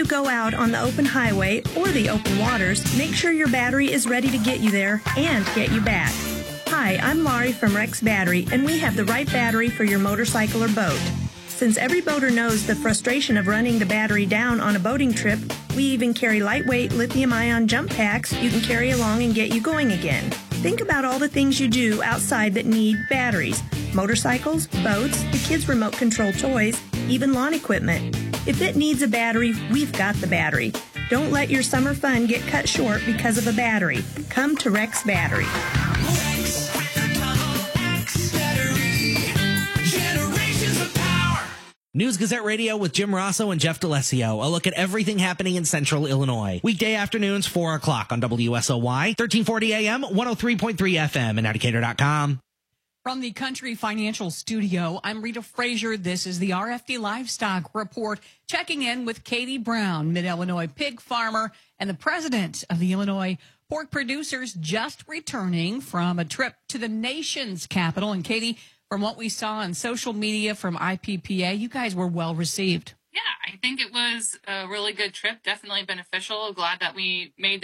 go out on the open highway or the open waters, make sure your battery is ready to get you there and get you back. Hi, I'm Laurie from Rex Battery, and we have the right battery for your motorcycle or boat. Since every boater knows the frustration of running the battery down on a boating trip, we even carry lightweight lithium-ion jump packs you can carry along and get you going again. Think about all the things you do outside that need batteries. Motorcycles, boats, the kids' remote control toys, even lawn equipment. If it needs a battery, we've got the battery. Don't let your summer fun get cut short because of a battery. Come to Rex Battery. News Gazette Radio with Jim Rosso and Jeff D'Alessio. A look at everything happening in Central Illinois. Weekday afternoons, 4 o'clock on WSOY, 1340 AM, 103.3 FM, and Indicator.com. From the Country Financial Studio, I'm Rita Frazier. This is the RFD Livestock Report, checking in with Katie Brown, Mid-Illinois pig farmer and the president of the Illinois Pork Producers, just returning from a trip to the nation's capital. And Katie, from what we saw on social media from IPPA, you guys were well received. Yeah, I think it was a really good trip, definitely beneficial. Glad that we made the